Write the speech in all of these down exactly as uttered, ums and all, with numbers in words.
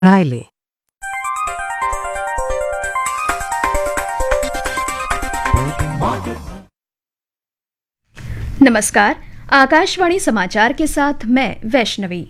रायले। नमस्कार, आकाशवाणी समाचार के साथ मैं वैष्णवी।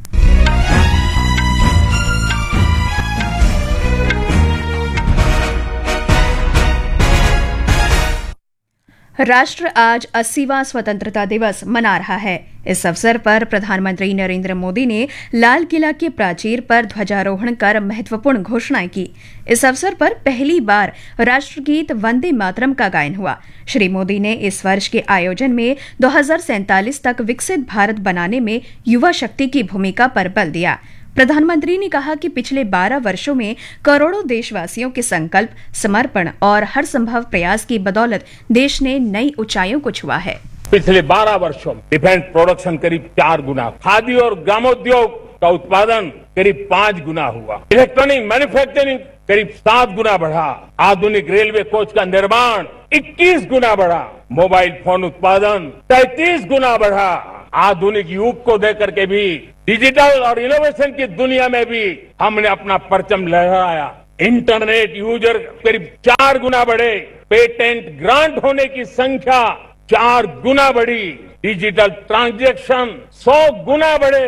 राष्ट्र आज अस्सीवां स्वतंत्रता दिवस मना रहा है। इस अवसर पर प्रधानमंत्री नरेंद्र मोदी ने लाल किला के प्राचीर पर ध्वजारोहण कर महत्वपूर्ण घोषणाएं की। इस अवसर पर पहली बार राष्ट्रगीत वंदे मातरम का गायन हुआ। श्री मोदी ने इस वर्ष के आयोजन में दो हज़ार सैंतालीस तक विकसित भारत बनाने में युवा शक्ति की भूमिका पर बल दिया। प्रधानमंत्री ने कहा कि पिछले बारह वर्षों में करोड़ों देशवासियों के संकल्प, समर्पण और हर संभव प्रयास की बदौलत देश ने नई ऊंचाइयों को छुआ है। पिछले बारह वर्षों में डिफेंस प्रोडक्शन करीब चार गुना, खादी और ग्रामोद्योग का उत्पादन करीब पांच गुना हुआ, इलेक्ट्रॉनिक मैन्युफैक्चरिंग करीब सात गुना बढ़ा, आधुनिक रेलवे कोच का निर्माण इक्कीस गुना बढ़ा, मोबाइल फोन उत्पादन तैंतीस गुना बढ़ा। आधुनिक युग को देकर के भी डिजिटल और इनोवेशन की दुनिया में भी हमने अपना परचम लहराया। इंटरनेट यूजर करीब चार गुना बढ़े, पेटेंट ग्रांट होने की संख्या चार गुना बढ़ी, डिजिटल ट्रांजैक्शन सौ गुना बढ़े।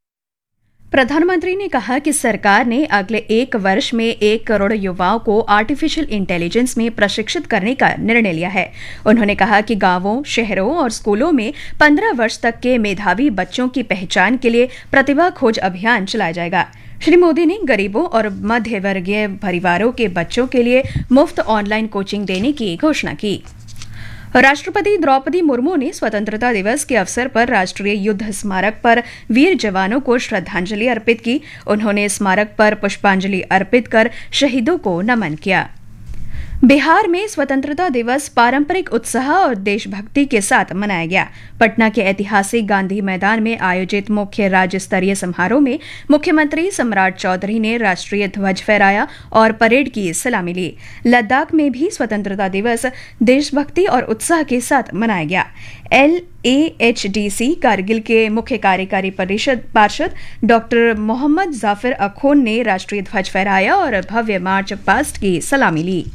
प्रधानमंत्री ने कहा कि सरकार ने अगले एक वर्ष में एक करोड़ युवाओं को आर्टिफिशियल इंटेलिजेंस में प्रशिक्षित करने का निर्णय लिया है। उन्होंने कहा कि गांवों, शहरों और स्कूलों में पंद्रह वर्ष तक के मेधावी बच्चों की पहचान के लिए प्रतिभा खोज अभियान चलाया जाएगा। श्री मोदी ने गरीबों और मध्य वर्गीय परिवारों के बच्चों के लिए मुफ्त ऑनलाइन कोचिंग देने की घोषणा की। राष्ट्रपति द्रौपदी मुर्मू ने स्वतंत्रता दिवस के अवसर पर राष्ट्रीय युद्ध स्मारक पर वीर जवानों को श्रद्धांजलि अर्पित की। उन्होंने स्मारक पर पुष्पांजलि अर्पित कर शहीदों को नमन किया। बिहार में स्वतंत्रता दिवस पारंपरिक उत्साह और देशभक्ति के साथ मनाया गया। पटना के ऐतिहासिक गांधी मैदान में आयोजित मुख्य राज्य स्तरीय समारोह में मुख्यमंत्री सम्राट चौधरी ने राष्ट्रीय ध्वज फहराया और परेड की सलामी ली। लद्दाख में भी स्वतंत्रता दिवस देशभक्ति और उत्साह के साथ मनाया गया। L A H D C Kargil के मुख्य कार्यकारी परिषद पार्षद डॉक्टर मोहम्मद जाफिर अखोन ने राष्ट्रीय ध्वज फहराया और भव्य मार्च पास्ट की सलामी ली।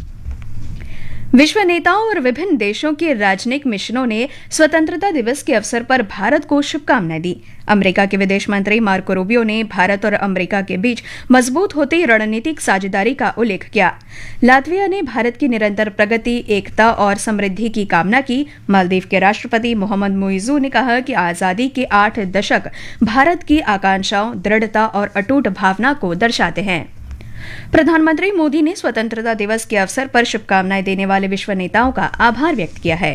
विश्व नेताओं और विभिन्न देशों के राजनयिक मिशनों ने स्वतंत्रता दिवस के अवसर पर भारत को शुभकामनाएं दी। अमेरिका के विदेश मंत्री मार्को रूबियो ने भारत और अमेरिका के बीच मजबूत होती रणनीतिक साझेदारी का उल्लेख किया। लातविया ने भारत की निरंतर प्रगति, एकता और समृद्धि की कामना की। मालदीव के राष्ट्रपति मोहम्मद मुइज़ू ने कहा कि आजादी के आठ दशक भारत की आकांक्षाओं, दृढ़ता और अटूट भावना को दर्शाते हैं। प्रधानमंत्री मोदी ने स्वतंत्रता दिवस के अवसर पर शुभकामनाएं देने वाले विश्व नेताओं का आभार व्यक्त किया है।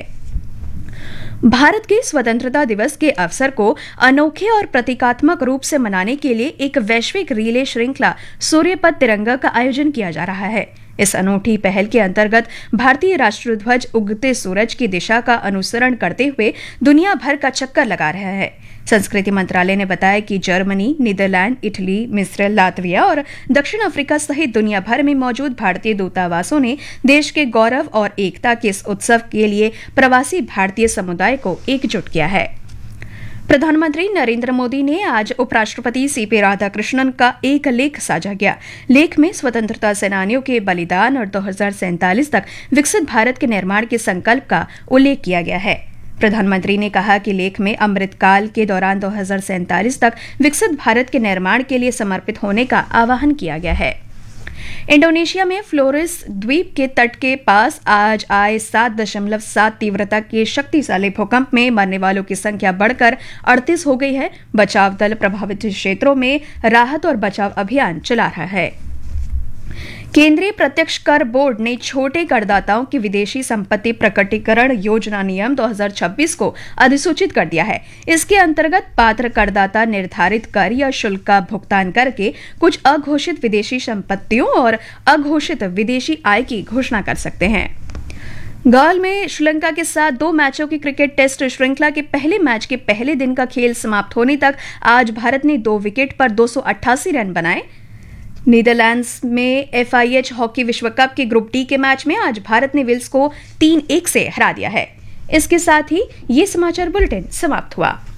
भारत के स्वतंत्रता दिवस के अवसर को अनोखे और प्रतीकात्मक रूप से मनाने के लिए एक वैश्विक रिले श्रृंखला सूर्यपथ तिरंगा का आयोजन किया जा रहा है। इस अनूठी पहल के अंतर्गत भारतीय राष्ट्रध्वज उगते सूरज की दिशा का अनुसरण करते हुए दुनिया भर का चक्कर लगा रहा है। संस्कृति मंत्रालय ने बताया कि जर्मनी, नीदरलैंड, इटली, मिस्र, लातविया और दक्षिण अफ्रीका सहित दुनिया भर में मौजूद भारतीय दूतावासों ने देश के गौरव और एकता के इस उत्सव के लिए प्रवासी भारतीय समुदाय को एकजुट किया है। प्रधानमंत्री नरेंद्र मोदी ने आज उपराष्ट्रपति सी पी राधाकृष्णन का एक लेख साझा किया। लेख में स्वतंत्रता सेनानियों के बलिदान और दो हज़ार सैंतालीस तक विकसित भारत के निर्माण के संकल्प का उल्लेख किया गया है। प्रधानमंत्री ने कहा कि लेख में अमृतकाल के दौरान दो हज़ार सैंतालीस तक विकसित भारत के निर्माण के लिए समर्पित होने का आह्वान किया गया है। इंडोनेशिया में फ्लोरेस द्वीप के तट के पास आज आए सात दशमलव सात तीव्रता के शक्तिशाली भूकंप में मरने वालों की संख्या बढ़कर अड़तीस हो गई है। बचाव दल प्रभावित क्षेत्रों में राहत और बचाव अभियान चला रहा है। केंद्रीय प्रत्यक्ष कर बोर्ड ने छोटे करदाताओं की विदेशी संपत्ति प्रकटीकरण योजना नियम दो हज़ार छब्बीस को अधिसूचित कर दिया है। इसके अंतर्गत पात्र करदाता निर्धारित कर या शुल्क का भुगतान करके कुछ अघोषित विदेशी संपत्तियों और अघोषित विदेशी आय की घोषणा कर सकते हैं। गाल में श्रीलंका के साथ दो मैचों की क्रिकेट टेस्ट श्रृंखला के पहले मैच के पहले दिन का खेल समाप्त होने तक आज भारत ने दो विकेट पर दो सौ अट्ठासी रन बनाए। नीदरलैंड्स में एफ आई एच हॉकी विश्व कप के ग्रुप डी के मैच में आज भारत ने वेल्स को तीन एक से हरा दिया है। इसके साथ ही ये समाचार बुलेटिन समाप्त हुआ।